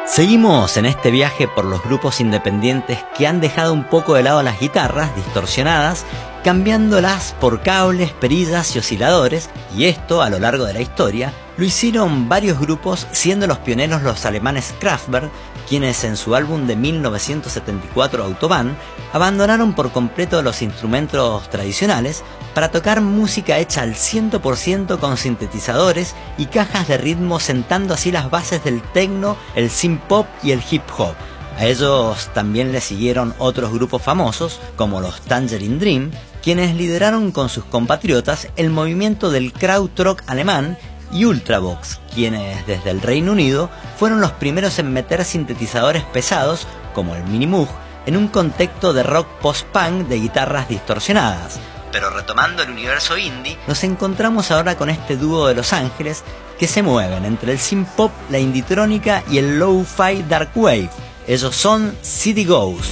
Seguimos en este viaje por los grupos independientes que han dejado un poco de lado las guitarras distorsionadas, cambiándolas por cables, perillas y osciladores, y esto a lo largo de la historia lo hicieron varios grupos, siendo los pioneros los alemanes Kraftwerk, quienes en su álbum de 1974 Autobahn abandonaron por completo los instrumentos tradicionales para tocar música hecha al 100% con sintetizadores y cajas de ritmo, sentando así las bases del techno, el synth pop y el hip hop. A ellos también le siguieron otros grupos famosos como los Tangerine Dream, quienes lideraron con sus compatriotas el movimiento del krautrock alemán, y Ultravox, quienes desde el Reino Unido fueron los primeros en meter sintetizadores pesados como el Mini Moog en un contexto de rock post-punk de guitarras distorsionadas. Pero retomando el universo indie, nos encontramos ahora con este dúo de Los Ángeles que se mueven entre el synth pop, la inditrónica y el lo-fi dark wave. Ellos son City Ghost.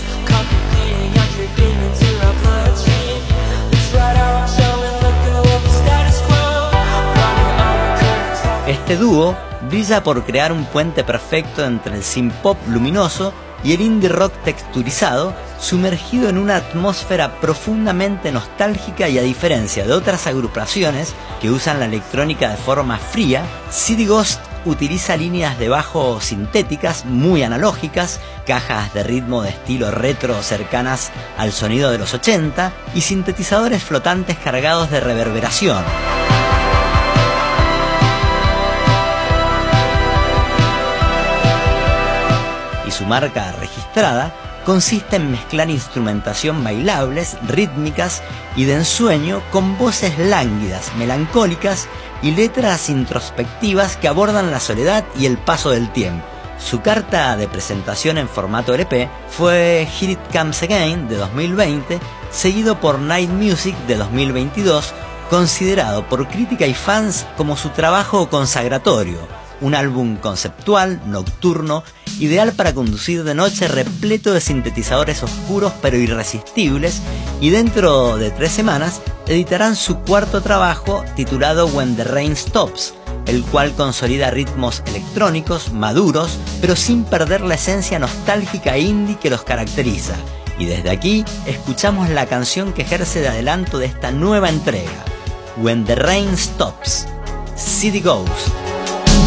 Este dúo brilla por crear un puente perfecto entre el synth pop luminoso y el indie rock texturizado, sumergido en una atmósfera profundamente nostálgica, y a diferencia de otras agrupaciones que usan la electrónica de forma fría, City Ghost utiliza líneas de bajo sintéticas muy analógicas, cajas de ritmo de estilo retro cercanas al sonido de los 80 y sintetizadores flotantes cargados de reverberación. Y su marca registrada consiste en mezclar instrumentación bailables, rítmicas y de ensueño con voces lánguidas, melancólicas y letras introspectivas que abordan la soledad y el paso del tiempo. Su carta de presentación en formato LP fue Here It Comes Again de 2020, seguido por Night Music de 2022, considerado por crítica y fans como su trabajo consagratorio. Un álbum conceptual, nocturno, ideal para conducir de noche, repleto de sintetizadores oscuros pero irresistibles, y dentro de 3 semanas editarán su cuarto trabajo titulado When the Rain Stops, el cual consolida ritmos electrónicos, maduros, pero sin perder la esencia nostálgica e indie que los caracteriza. Y desde aquí escuchamos la canción que ejerce de adelanto de esta nueva entrega, When the Rain Stops, City Ghost.